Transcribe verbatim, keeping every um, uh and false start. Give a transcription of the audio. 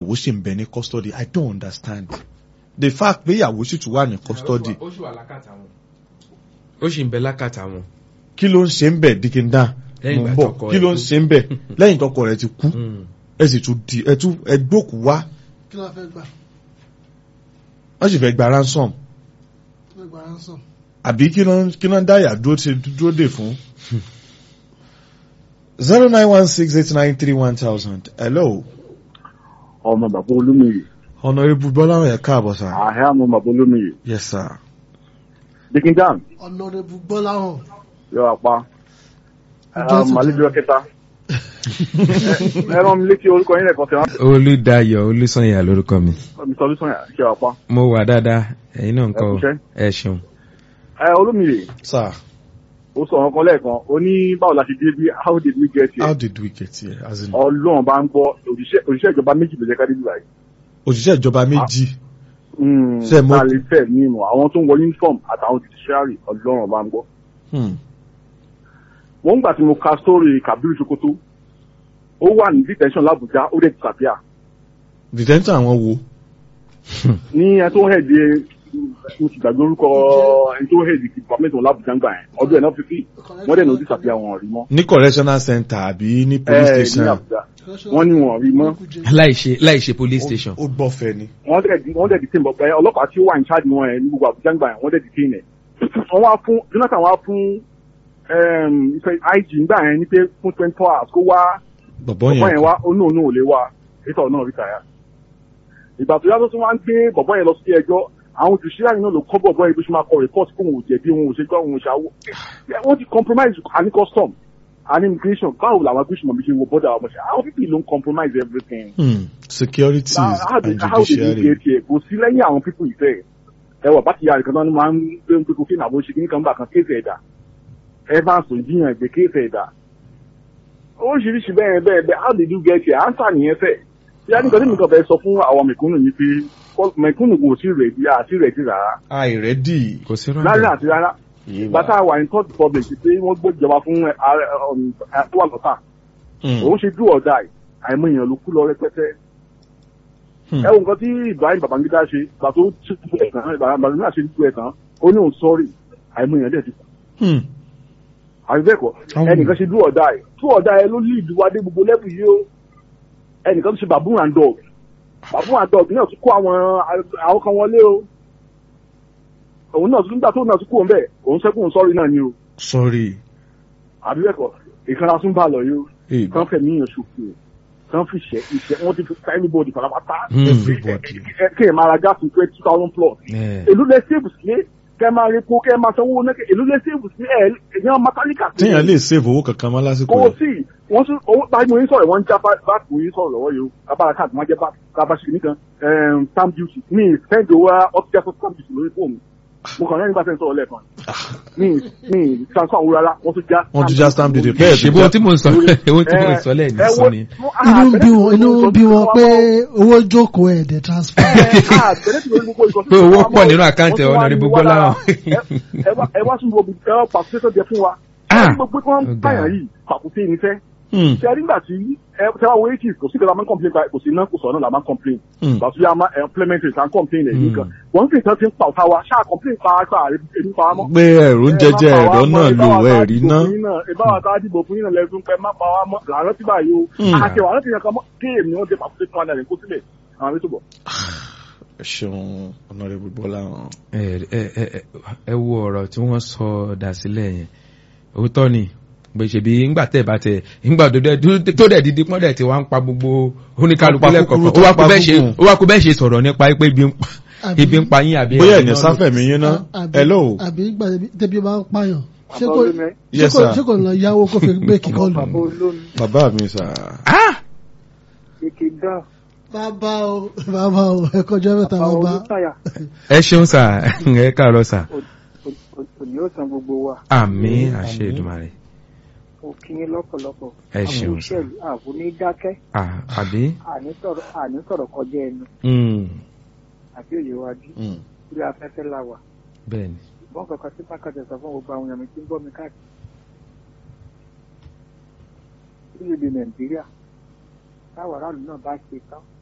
ìyàwó sì ń bẹ ní custody I don't understand the fact pé ìyàwó sì tún wà ní custody. ó sì wà lákàtà wọn ó sì ń bẹ lákàtà wọn. kí ló ń ṣe ń bẹ̀ dikindá mo ń bọ̀ kí ló ń ṣe ń bẹ̀ lẹ́yìn tọkọ rẹ̀ ti kú ẹ sì tún di ẹ tún ẹ gbókù wá. kí ló fẹ́ gbà. wọ́n sì fẹ́ gba ransom. fẹ́ gba ransom. àbí kí ló kí ló ń dáyà dúró ṣe dúró dè fún. zero nine one six eight nine three one thousand hello. ọmọ bàbá olómìnir. Honorable Bọ́láhàn ẹ káàbọ̀ sir. àhẹ́ àmọ́ bàbá olómìnir. yes sir. Dickingham. Honorable Bọ́láhàn. yọ apá. màlẹ́jọ́ kẹta. ẹran mi létí orúkọ yín lẹ́kọ̀ọ́ tẹ̀wọ́n. Olúdáyọ̀ Olúsànyà lórúkọ mi. Mister Olúsànyà ṣe apá. mo wà dáadáa ẹ̀yin náà ń kọ́ ẹ ṣeun. ẹ olómìnir. sir. ó sọ ọ̀kan lẹ́ẹ̀kan ó ní báwo la ṣe dé bí how did we get here. how did we get here as in. ọlọ́run bá ń gbọ́ òṣìṣẹ́ ìjọba méjì ló jẹ́ ká dé bí báyìí. òṣìṣẹ́ ìjọba méjì. ṣe mo lè fẹ́ ní ìmọ̀ àwọn tó ń wọ uniform àtàwọn judiciary ọlọ́run bá ń gbọ́. wọ́n ń gbà tí mo ka sórí Kabiru Sokoto ó wà ní detention l'Abuja ó dẹ̀ disappear. detention àwọn wo. ní ẹ tó ń hẹ̀dẹ̀ mo ti gbàgbé orúkọ ẹni tó hẹ̀dẹ̀ department wọn l'Abuja ń gbà yẹn ọdún ẹ̀ náà fi fi wọ́n dẹ̀ ní ó disappear wọn rí mọ́. ní correctional center àbí ní police station. ẹ ní Abuja wọ́n ní wọn rí mọ́. láìṣe láìṣe police station. ó gbọ́ fẹ́ ni. wọ́n dẹ̀ di wọ́n dẹ̀ di tí mo pẹ́ ọlọ́pàá tí ó wà ní charge wọn ẹ̀ ní gbogbo Abuja ń gbà yẹn wọ́n dẹ̀ di tí yẹn. wọ́n wá fún Jonathan wá fún I G ń gbà yẹn ní pé fún twenty four hours kó wá bọ̀bọ̀ yẹn wá ó náà ò lè wá ètò náà rí kàyà. ìgbà tó yàtọ̀ tí wọ́n á gbé bọ̀bọ̀ yẹn lọ sí ẹjọ́ àwọn òṣìṣẹ́ àyìn náà ló kọ́ bọ̀bọ̀ yẹn bí ṣe máa kọ report fún òun jẹ̀bi òun òṣèjọ́ òun òṣàwò. wọ́n ti compromise àní custom àní immigration báwo làwọn agbésùnmọ̀ bí ṣe wo bọ́dà àwọn ọmọọṣẹ́ àwọn people don't compromise everything. Hmm. security and judiciary. kò sí lẹ́yìn àwọn people ìfẹ́ ẹ wà bá ti yára kan náà ni máa ń gbé ń pé kókè náà bó ṣe kí ní kan bá kan kéèfé ẹ̀dá evans òjìyàn ẹgbẹ́ kéèfé ẹ̀dá oríṣiríṣi bẹ́ẹ̀ bẹ́ẹ̀ bẹ́ẹ̀ how did you get here answer nìyẹn fẹ́ bí a ní kan tí mi kàn fẹ́ sọ fún àwọn mẹ̀kúnnù ni pé mẹ̀kúnnù kò sí rẹ̀dí àti rẹ̀dí rárá. àìrẹ́dì kò sí rárá àti rárá bàtà wà ní third public pé wọ́n gbé ìjọba fún tó wà lọ́tà òun ṣe do or die àìmọ̀ èèyàn ló kú lọ rẹpẹtẹ. ẹ wo nǹkan tí Ibrahim Babangida ṣe gbà tó ṣe tú ẹ̀ tán Babangida ṣe tú ẹ̀ tán ó ní òun sọ́ọ̀rì àìmọ̀ èèyàn dẹ̀ ti kú. àbíbẹ́ẹ̀kọ́ ẹnìkan ṣe do or die do or die ló lead wa dé gbogbo level yìí o ẹnìkan tó ṣe baboon and dog baboon and dog náà tún kó àwọn àwọn kan wọlé o òun náà tún nígbà tó náà tún kú òun bẹ́ẹ̀ òun sẹ́kùn sọ́ọ̀rì náà ni o. sọ́ọ̀rì. àbíbẹ́ẹ̀kọ́ ìkanra tún bá lọ yìí o kan fẹ̀mí yàn ṣòfò kan fi ṣe iṣẹ́ wọ́n ti fi ká anybody parapata kí ẹ̀ máa ra gáàsì pé two thousand plus èló lẹ save sí kẹ́ máa repo kẹ́ máa sanwó náà èló lẹ save sí ẹ̀ ẹ̀yàn mátálíkà. téèyàn lè save owó kankan mọ́ lásìkò rẹ̀. kò sí wọ́n tún owó báyìí mo ń sọ̀rọ̀ wọ́n ń já báàkì mo ń sọ̀rọ̀ lọ́wọ́ yìí o abára káàdì wọ́n jẹ́ báàkì nìkan stamp duty mi send owó ọ́fíìsì stamp duty lórí fóònù mo kàn lẹ́yìn bá fẹ́ sọ̀rọ̀ lẹ́ẹ̀kan mi mi transfer owó rárá wọ́n tún já wọ́n tún já stamp duty bẹ́ẹ̀ ṣe bó tí mo sọ ewé tí mo sọ lẹ́yìn sọ ni. inú bí wọn inú bí wọn pé owó jókòó ẹ̀ dẹ̀ transfer. pé owó pọ̀ nínú àkáǹtì Honorable Bọ́láhàn. ẹ wá sún gbogbo ẹ pàṣẹ jẹ fún wa. gbogbo tí wọ́n ń báyà yìí pàkúté ní fẹ́. ṣe a rí nígbà tí ẹ tẹ́wọ́ wo eighty kò sí ìgbà máa ń complain kò sí iná kò sọ̀rọ̀ náà la máa ń complain. bàtú yà máa implement it and complain ẹ̀ nìkan. wọ́n fi ìtàn ti ń pa ọ̀tá wa ṣáà complain pa pa ẹ̀rí pa mọ́. pé ẹ̀rọ ń jẹjẹ ẹ̀rọ náà lò ẹ̀rí náà. ìbáwá tá a dìbò fún yín náà lẹ́sùn pé má pa wá mọ́ làárọ̀ tí báyìí o. àti wàhálà ti yàn kan mọ́ kéèmì wọ́n ti pàkúté fún wa kó sílẹ̀ àwọn àmì tó bọ̀. ẹ ṣeun Honorable Bọ́láhàn. ẹ ẹ ẹ ẹ wo ọ̀rọ̀ tí wọ́n sọ dà sílẹ̀ yẹn òótọ́ ni bó ṣe bí ńgbà tẹ̀ bá tẹ̀ ńgbà tó dẹ̀ dídí pọ́n dẹ̀ tí wọ́n ń pa gbogbo oníkálukú lẹ́kọ̀ọ́ ó wá kó bẹ́ẹ̀ ṣe sọ̀rọ̀ nípa pé ibi ń pa yín àbí. bóyá ẹ̀yìn sáfẹ̀mí yín ná hello. àbí ìgbà tẹ̀bí bá ń pààyàn ṣé kò lọ yáwó kó fi gbé kíkọ́ lù. bàbá mi sà. bàbá o bàbá o ẹ kọjá mẹ́ta bàbá. ẹ ṣeun sà ẹ káàárọ̀ sà. òní ó san gbogbo wa. àmín àṣẹ Èdùmàrè. mo kí yín lọ́pọ̀lọpọ̀. ẹ ṣeun sà. òṣèlú ààbò ní dákẹ́. àbí. àní sọ̀rọ̀ kọjá ẹnu. àbí òye wájú. orí afẹ́fẹ́ la wà. bẹ́ẹ̀ni. ìbọn kankan tí pàkàtà sọ fún gbogbo àwọn èèyàn mi tí ń gbọ́ mi káàkiri. orílẹ̀-èdè Nàìjíríà táwọn aráàlú náà bá ṣe tán